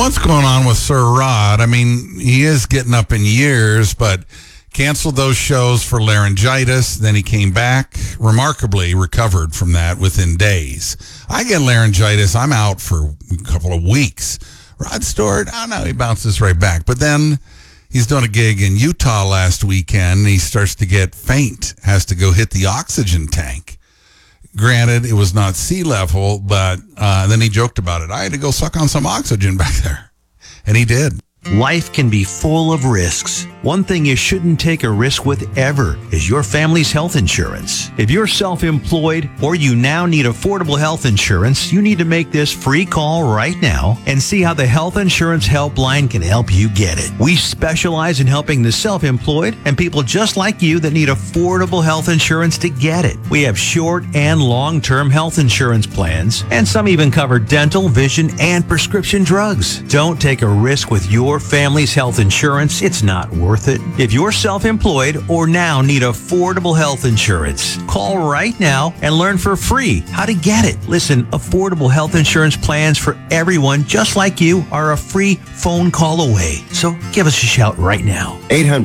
what's going on with Sir Rod? I mean, he is getting up in years, but canceled those shows for laryngitis. Then he came back, remarkably recovered from that within days. I get laryngitis, I'm out for a couple of weeks. Rod Stewart, I don't know, he bounces right back. But then he's doing a gig in Utah last weekend. He starts to get faint, has to go hit the oxygen tank. Granted, it was not sea level, but then he joked about it. I had to go suck on some oxygen back there. And he did. Life can be full of risks. One thing you shouldn't take a risk with ever is your family's health insurance. If you're self-employed or you now need affordable health insurance, you need to make this free call right now and see how the Health Insurance Helpline can help you get it. We specialize in helping the self-employed and people just like you that need affordable health insurance to get it. We have short and long-term health insurance plans, and some even cover dental, vision, and prescription drugs. Don't take a risk with your family's health insurance. It's not worth it. If you're self-employed or now need affordable health insurance, call right now and learn for free how to get it. Listen, affordable health insurance plans for everyone just like you are a free phone call away. So give us a shout right now.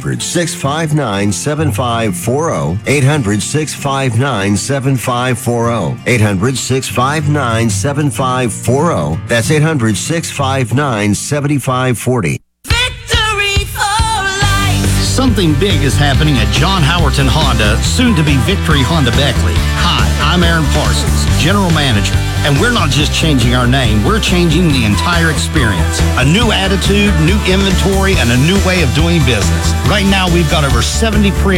800-659-7540. 800-659-7540. 800-659-7540. That's 800-659-7540. Something big is happening at John Howerton Honda, soon to be Victory Honda Beckley. Hi, I'm Aaron Parsons, General Manager. And we're not just changing our name, we're changing the entire experience. A new attitude, new inventory, and a new way of doing business. Right now, we've got over 70